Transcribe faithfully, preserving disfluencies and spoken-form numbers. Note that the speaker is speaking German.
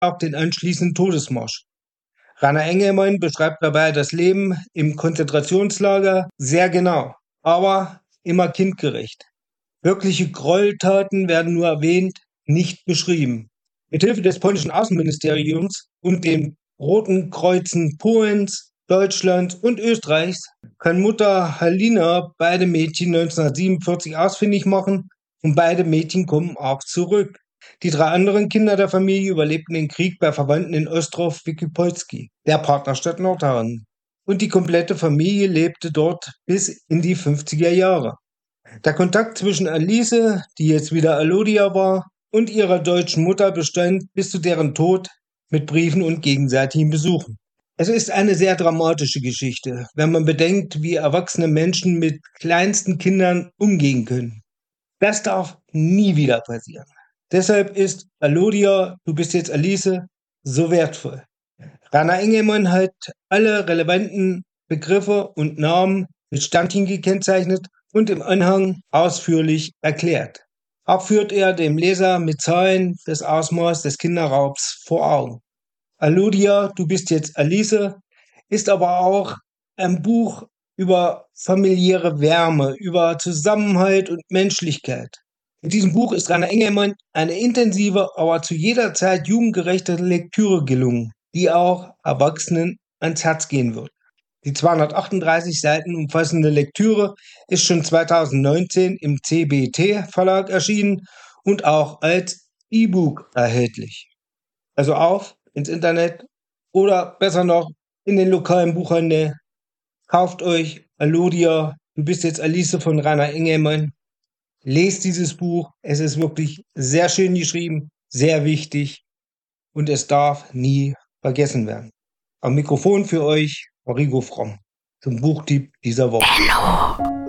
auch den anschließenden Todesmarsch. Rainer Engelmann beschreibt dabei das Leben im Konzentrationslager sehr genau, aber immer kindgerecht. Wirkliche Gräueltaten werden nur erwähnt, nicht beschrieben. Mithilfe des polnischen Außenministeriums und den Roten Kreuzen Polens, Deutschlands und Österreichs kann Mutter Halina beide Mädchen neunzehnhundertsiebenundvierzig ausfindig machen und beide Mädchen kommen auch zurück. Die drei anderen Kinder der Familie überlebten den Krieg bei Verwandten in Ostrów Wielkopolski, der Partnerstadt Nordhausen. Und die komplette Familie lebte dort bis in die fünfziger Jahre. Der Kontakt zwischen Alice, die jetzt wieder Alodia war, und ihrer deutschen Mutter bestand bis zu deren Tod mit Briefen und gegenseitigen Besuchen. Es ist eine sehr dramatische Geschichte, wenn man bedenkt, wie erwachsene Menschen mit kleinsten Kindern umgehen können. Das darf nie wieder passieren. Deshalb ist Alodia, du bist jetzt Alice, so wertvoll. Rainer Engelmann hat alle relevanten Begriffe und Namen mit Sternchen gekennzeichnet und im Anhang ausführlich erklärt. Auch führt er dem Leser mit Zahlen das Ausmaß des Kinderraubs vor Augen. Alodia, du bist jetzt Alice, ist aber auch ein Buch über familiäre Wärme, über Zusammenhalt und Menschlichkeit. Mit diesem Buch ist Rainer Engelmann eine intensive, aber zu jeder Zeit jugendgerechte Lektüre gelungen, die auch Erwachsenen ans Herz gehen wird. Die zweihundertachtunddreißig Seiten umfassende Lektüre ist schon zweitausendneunzehn im C B T Verlag erschienen und auch als E-Book erhältlich. Also auf ins Internet oder besser noch in den lokalen Buchhandel. Kauft euch Alodia, du bist jetzt Alice von Rainer Engelmann. Lest dieses Buch, es ist wirklich sehr schön geschrieben, sehr wichtig und es darf nie vergessen werden. Am Mikrofon für euch Origo Fromm zum Buchtipp dieser Woche. Hello.